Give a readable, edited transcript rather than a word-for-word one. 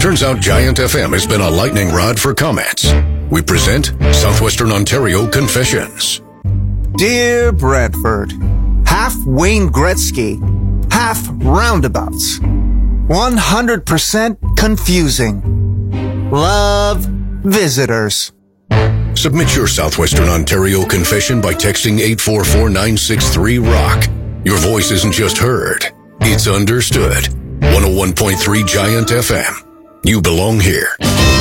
Turns out Giant FM has been a lightning rod for comments. We present Southwestern Ontario Confessions. Dear Brantford, half Wayne Gretzky, half roundabouts. 100% confusing. Love, visitors. Submit your Southwestern Ontario confession by texting 844-963-ROCK. Your voice isn't just heard, it's understood. 101.3 Giant FM. You belong here.